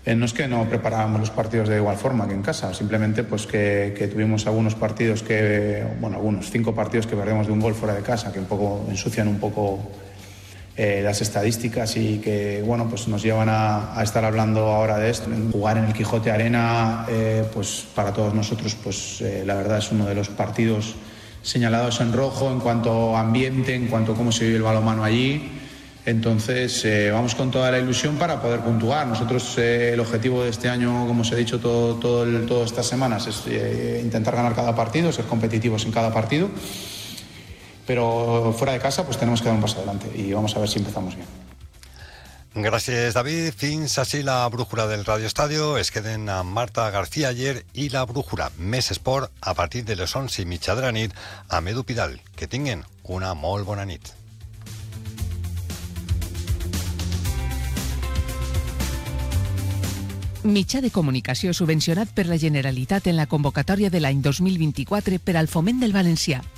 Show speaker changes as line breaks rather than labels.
No es que no preparábamos los partidos de igual forma que en casa, simplemente pues que tuvimos algunos partidos algunos 5 partidos que perdemos de un gol fuera de casa, que un poco ensucian un poco las estadísticas y que pues nos llevan a estar hablando ahora de esto. Jugar en el Quijote Arena, pues para todos nosotros, la verdad es uno de los partidos señalados en rojo en cuanto a ambiente, en cuanto a cómo se vive el balonmano allí. Entonces vamos con toda la ilusión para poder puntuar. Nosotros el objetivo de este año, como os he dicho todas estas semanas, es intentar ganar cada partido, ser competitivos en cada partido, pero fuera de casa pues tenemos que dar un paso adelante y vamos a ver si empezamos bien.
Gràcies, David. Fins així la brújula del Radio Estadio. Es queden amb Marta García ayer i la brújula Més Esport a partir de les 11:30 de la nit amb Edu Pidal. Que tinguen una molt bona nit.
Mitjà de comunicació subvencionat per la Generalitat en la convocatòria de l'any 2024 per al foment del valencià.